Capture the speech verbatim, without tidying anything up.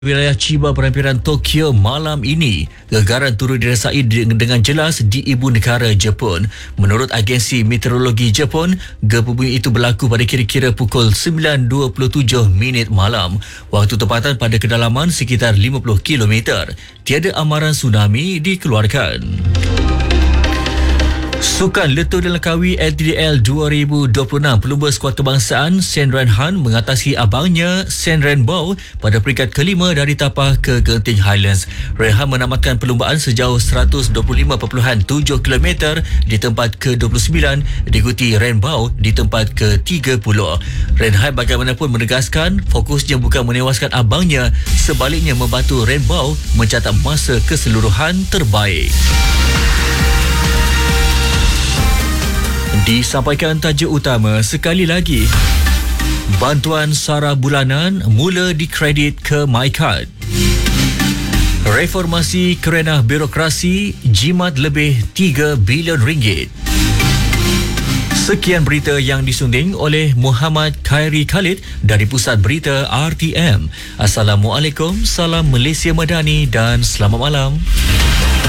Wilayah Chiba Perairan Tokyo malam ini, gegaran turut dirasai dengan jelas di ibu negara Jepun. Menurut agensi meteorologi Jepun, gempa bumi itu berlaku pada kira-kira pukul sembilan dua puluh tujuh minit malam, waktu tempatan pada kedalaman sekitar lima puluh kilometer. Tiada amaran tsunami dikeluarkan. Sukan Letup dan Langkawi L T D L dua ribu dua puluh enam, pelumba skuad kebangsaan Shen Renhan mengatasi abangnya Shen Renbao pada peringkat kelima dari tapak ke Genting Highlands. Renhan menamatkan perlumbaan sejauh seratus dua puluh lima perpuluhan tujuh kilometer di tempat ke dua puluh sembilan, diikuti Renbao di tempat ke tiga puluh. Renhan bagaimanapun menegaskan fokusnya bukan menewaskan abangnya, sebaliknya membantu Renbao mencatat masa keseluruhan terbaik. Disampaikan tajuk utama sekali lagi. Bantuan sara bulanan mula dikredit ke MyCard. Reformasi kerana birokrasi jimat lebih tiga bilion ringgit. Sekian berita yang disunding oleh Muhammad Khairi Khalid dari Pusat Berita R T M. Assalamualaikum, salam Malaysia Madani dan selamat malam.